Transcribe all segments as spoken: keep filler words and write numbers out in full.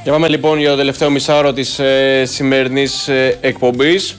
Για πάμε λοιπόν για το τελευταίο μισάωρο της ε, σημερινής ε, εκπομπής.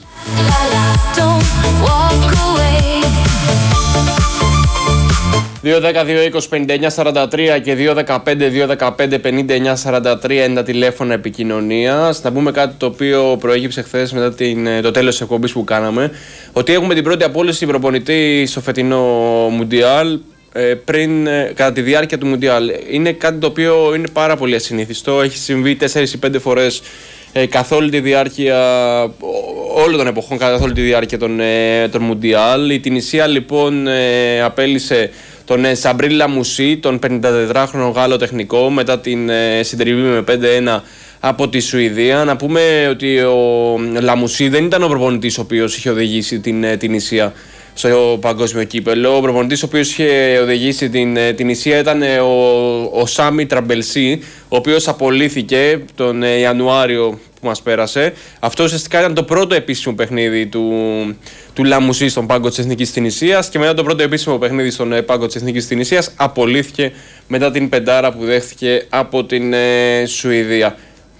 δύο δέκα δύο είκοσι πενήντα εννιά σαράντα τρία και δύο δεκαπέντε δύο δεκαπέντε πενήντα εννιά σαράντα τρία είναι τα τηλέφωνα επικοινωνίας. Να πούμε κάτι το οποίο προέκυψε χθες μετά την, το τέλος της εκπομπής που κάναμε. Ότι έχουμε την πρώτη απόλυση προπονητή στο φετινό Μουντιάλ πριν, κατά τη διάρκεια του Μουντιάλ. Είναι κάτι το οποίο είναι πάρα πολύ ασυνήθιστο. Έχει συμβεί τέσσερις ή πέντε φορές ε, καθ' όλη τη διάρκεια όλων των εποχών, καθ' όλη τη διάρκεια των, ε, των Μουντιάλ. Η Τινησία λοιπόν ε, απέλησε τον ε, Σαμπρί Λαμουσί, τον πενηντατετράχρονο Γάλλο τεχνικό, μετά την ε, συντριβή με πέντε ένα από τη Σουηδία. Να πούμε ότι ο Λαμουσί δεν ήταν ο προπονητής ο οποίος είχε οδηγήσει την ε, Τινησία στο παγκόσμιο κύπελο. Ο προπονητής ο οποίος είχε οδηγήσει την, την Ισία ήταν ο, ο Σάμι Τραμπελσί, ο οποίος απολύθηκε τον Ιανουάριο που μας πέρασε. Αυτό ουσιαστικά ήταν το πρώτο επίσημο παιχνίδι του, του Λαμουσί στον πάγκο της Εθνικής Τινησίας, και μετά το πρώτο επίσημο παιχνίδι στον πάγκο της Εθνικής Τινησίας απολύθηκε μετά την πεντάρα που δέχθηκε από την ε, Σουηδία.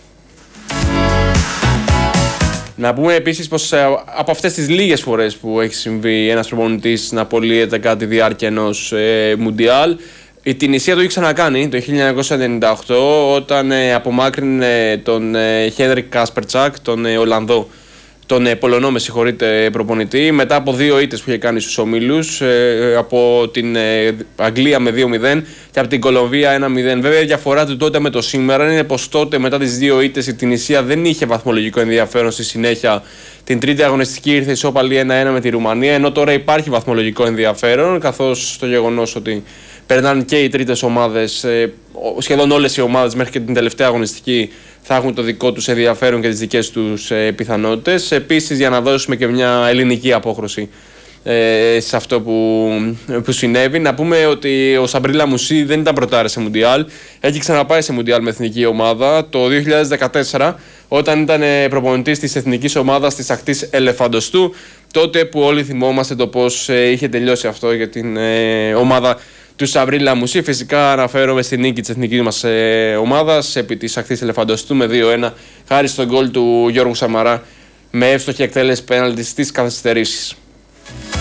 Να πούμε επίσης πως ε, από αυτές τις λίγες φορές που έχει συμβεί ένας προπονητής να απολύεται κατά τη διάρκεια ενός ε, Μουντιάλ, η Τινησία το είχε ξανακάνει το χίλια εννιακόσια ενενήντα οκτώ, όταν ε, απομάκρυνε τον ε, Χένρικ Κάσπερτσακ, τον ε, Ολλανδό, τον ε, Πολωνό με συγχωρείτε προπονητή, μετά από δύο ήττες που είχε κάνει στους ομίλους, ε, από την ε, Αγγλία με δύο μηδέν και από την Κολομβία ένα μηδέν. Βέβαια η διαφορά του τότε με το σήμερα είναι πως τότε μετά τις δύο ήττες η Τινησία δεν είχε βαθμολογικό ενδιαφέρον. Στη συνέχεια την τρίτη αγωνιστική ήρθε ισόπαλη ένα ένα με τη Ρουμανία, ενώ τώρα υπάρχει βαθμολογικό ενδιαφέρον, καθώς το γεγονός ότι περνάνε και οι τρίτες ομάδες, ε, σχεδόν όλες οι ομάδες μέχρι και την τελευταία αγωνιστική θα έχουν το δικό τους ενδιαφέρον και τις δικές τους ε, πιθανότητες. Επίσης, για να δώσουμε και μια ελληνική απόχρωση ε, σε αυτό που, που συνέβη, να πούμε ότι ο Σαμπρί Λαμουσί δεν ήταν πρωτάρες σε Μουντιάλ. Έχει ξαναπάει σε Μουντιάλ με εθνική ομάδα το δύο χιλιάδες δεκατέσσερα, όταν ήταν προπονητής της εθνικής ομάδας της ακτής Ελεφαντοστού. Τότε που όλοι θυμόμαστε το πώς ε, είχε τελειώσει αυτό για την ε, ομάδα του Σαμπρί Λαμουσί. Φυσικά αναφέρομαι στη νίκη της εθνικής μας ε, ομάδας επί της ακτής Ελεφαντοστού με δύο ένα, χάρη στον γκολ του Γιώργου Σαμαρά με εύστοχη εκτέλεση πέναλτι στις καθυστερήσεις.